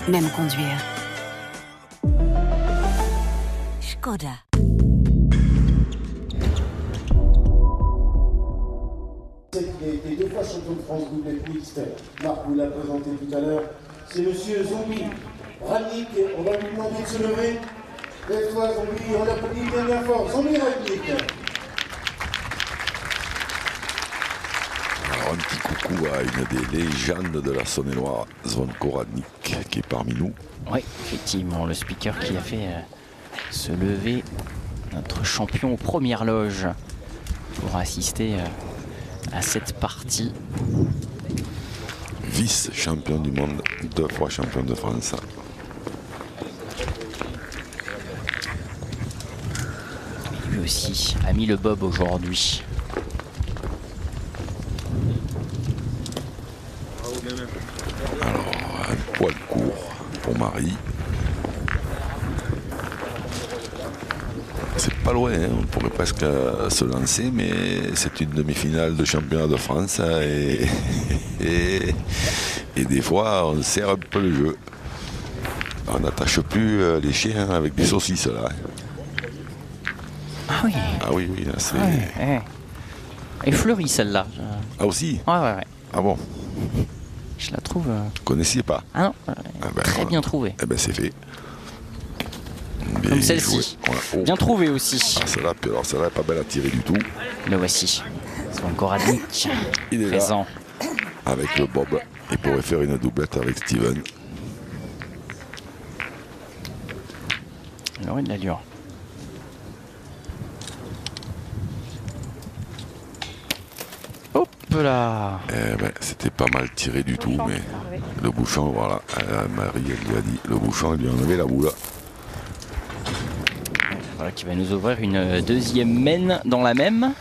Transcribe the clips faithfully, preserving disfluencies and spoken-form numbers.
n'aime conduire. Skoda. Qui a été deux fois champion de France double mixte, Marc vous l'a présenté tout à l'heure, c'est monsieur Zombie Radnik. On va lui demander de se lever. Lève-toi Zombie, on l'applaudit bien bien fort. Zombie Radnik. Alors un petit coucou à une des légendes de la Saône-et-Loire, Zvonko Radnik, qui est parmi nous. Oui, effectivement, le speaker qui a fait euh, se lever notre champion aux premières loges pour assister euh, à cette partie. Vice-champion du monde, deux fois champion de France. Et lui aussi a mis le bob aujourd'hui. Alors, un poil court pour Marie. C'est pas loin, hein. On pourrait presque se lancer, mais c'est une demi-finale de championnat de France et, et, et des fois on serre un peu le jeu. On n'attache plus les chiens avec des saucisses là. Ah oui. Ah oui, oui, là c'est. Ouais, ouais. Et fleurie celle-là. Ah aussi. Ouais, ouais, ouais. Ah bon. Je la trouve. Euh... Vous connaissiez pas? Ah non. Ah ben, très voilà. bien trouvé. Eh ben c'est fait. Comme celle-ci. Voilà. Oh. Bien trouvé aussi. Ah, celle-là, puis alors celle-là n'est pas belle à tirer du tout. Le voici. C'est encore Radnik. Il est présent. Là, avec le bob. Il pourrait faire une doublette avec Steven. Il aurait de l'allure. Hop là. Eh ben, c'était pas mal tiré du tout, mais le bouchon, voilà. Euh, Marie, elle lui a dit, le bouchon, il lui a enlevé la boule. Voilà qui va nous ouvrir une deuxième mène dans la même.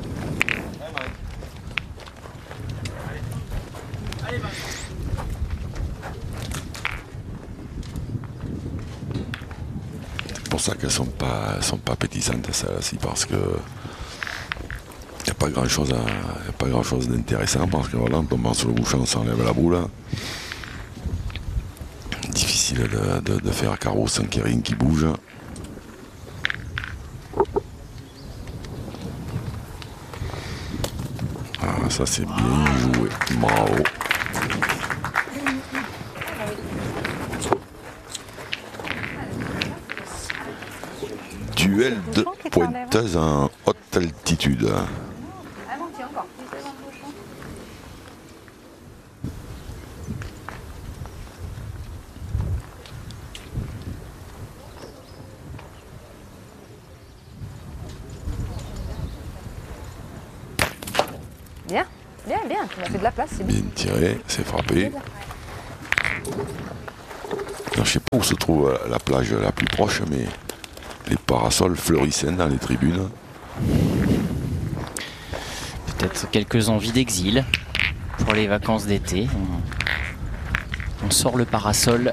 C'est pour ça qu'elles sont pas, elles sont pas appétissantes celles-ci, parce que il n'y a pas grand chose, à, y a pas grand chose d'intéressant, parce que voilà, en tombant sur le bouchon, on s'enlève la boule. Difficile de, de, de faire carreau sans qu'il y ait rien qui bouge. Ah, ça c'est bien joué, bravo. Duel de pointeuses en haute altitude. Bien, bien, bien, tu m'as fait de la place, c'est bien. Bien tiré, c'est frappé. Alors, je sais pas où se trouve la plage la plus proche, mais les parasols fleurissent dans les tribunes. Peut-être quelques envies d'exil pour les vacances d'été. On... On sort le parasol.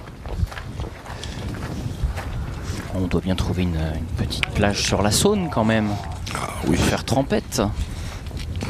On doit bien trouver une, une petite plage sur la Saône quand même. Ah oui. Pour faire trempette.